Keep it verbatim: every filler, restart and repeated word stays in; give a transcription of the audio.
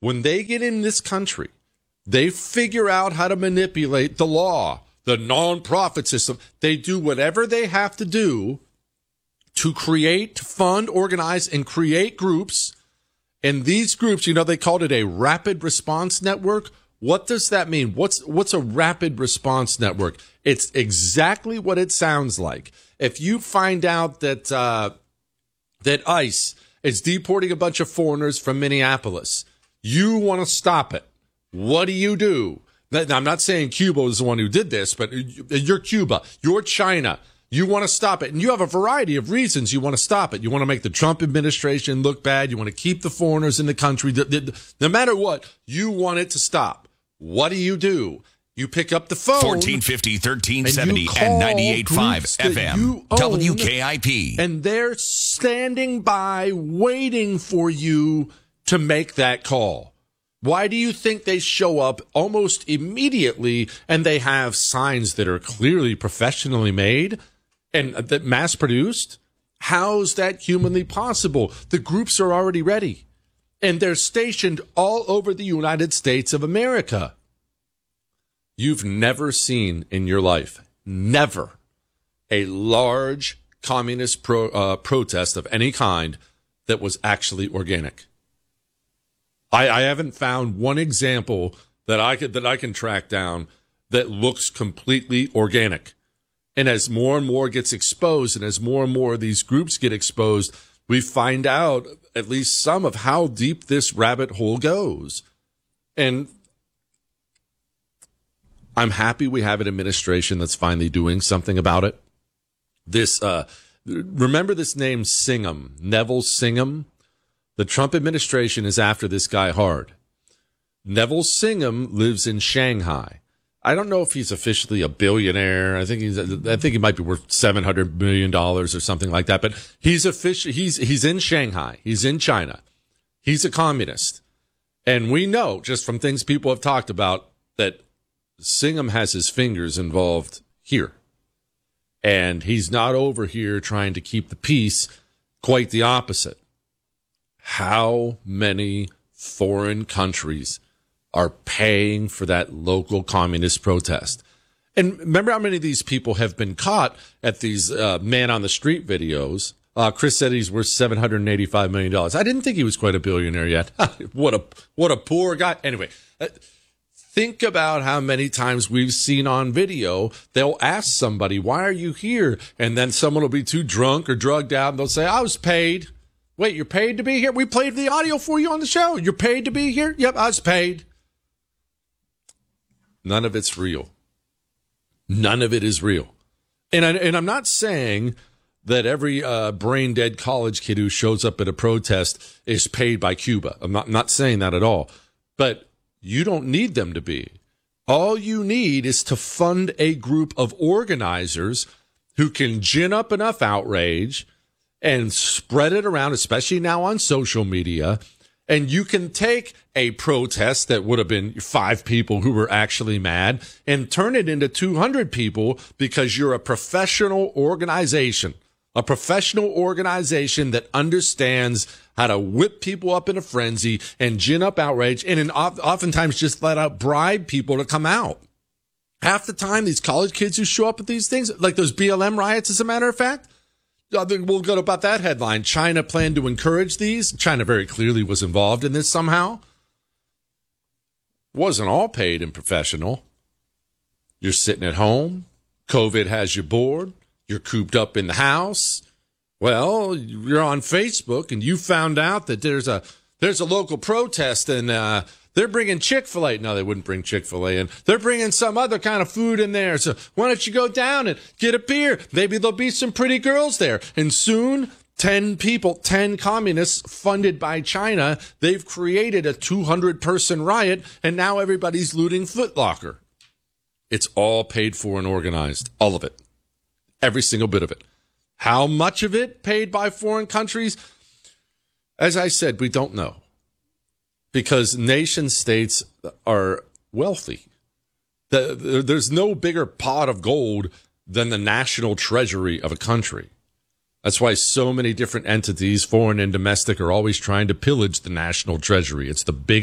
when they get in this country, they figure out how to manipulate the law, the nonprofit system. They do whatever they have to do to create, fund, organize, and create groups. And these groups, you know, they called it a rapid response network. What does that mean? What's what's a rapid response network? It's exactly what it sounds like. If you find out that uh, that ICE is deporting a bunch of foreigners from Minneapolis, you want to stop it. What do you do? Now, I'm not saying Cuba is the one who did this, but you're Cuba, you're China. You want to stop it. And you have a variety of reasons you want to stop it. You want to make the Trump administration look bad. You want to keep the foreigners in the country. No matter what, you want it to stop. What do you do? You pick up the phone. fourteen fifty, thirteen seventy, and, and ninety-eight point five F M. W K I P. And they're standing by waiting for you to make that call. Why do you think they show up almost immediately and they have signs that are clearly professionally made and that mass produced? How's that humanly possible? The groups are already ready and they're stationed all over the United States of America. You've never seen in your life, never, a large communist pro, uh, protest of any kind that was actually organic. I, I haven't found one example that I could, that I can track down that looks completely organic. And as more and more gets exposed, and as more and more of these groups get exposed, we find out at least some of how deep this rabbit hole goes. And I'm happy we have an administration that's finally doing something about it. This, uh, remember this name Singham, Neville Singham? The Trump administration is after this guy hard. Neville Singham lives in Shanghai. I don't know if he's officially a billionaire. I think he's, I think he might be worth seven hundred million dollars or something like that, but he's official. He's, he's in Shanghai. He's in China. He's a communist. And we know just from things people have talked about that Singham has his fingers involved here. And he's not over here trying to keep the peace. Quite the opposite. How many foreign countries are paying for that local communist protest? And remember how many of these people have been caught at these uh, man on the street videos? Uh, Chris said he's worth seven hundred eighty-five million dollars. I didn't think he was quite a billionaire yet. What a, what a poor guy. Anyway, uh, think about how many times we've seen on video, they'll ask somebody, why are you here? And then someone will be too drunk or drugged out and they'll say, I was paid. Wait, you're paid to be here? We played the audio for you on the show. You're paid to be here? Yep, I was paid. None of it's real. None of it is real. And, I, and I'm not saying that every uh, brain-dead college kid who shows up at a protest is paid by Cuba. I'm not, I'm not saying that at all. But you don't need them to be. All you need is to fund a group of organizers who can gin up enough outrage and spread it around, especially now on social media. And you can take a protest that would have been five people who were actually mad and turn it into two hundred people because you're a professional organization, a professional organization that understands how to whip people up in a frenzy and gin up outrage and in, oftentimes just let out bribe people to come out. Half the time, these college kids who show up at these things, like those B L M riots, as a matter of fact, we'll go about that headline. China planned to encourage these. China very clearly was involved in this somehow. Wasn't all paid and professional. You're sitting at home. COVID has you bored. You're cooped up in the house. Well, you're on Facebook and you found out that there's a there's a local protest and uh, they're bringing Chick-fil-A. No, they wouldn't bring Chick-fil-A in. They're bringing some other kind of food in there. So why don't you go down and get a beer? Maybe there'll be some pretty girls there. And soon, ten people, ten communists funded by China, they've created a two hundred person riot, and now everybody's looting Foot Locker. It's all paid for and organized. All of it. Every single bit of it. How much of it paid by foreign countries? As I said, we don't know. Because nation states are wealthy. There's no bigger pot of gold than the national treasury of a country. That's why so many different entities, foreign and domestic, are always trying to pillage the national treasury. It's the big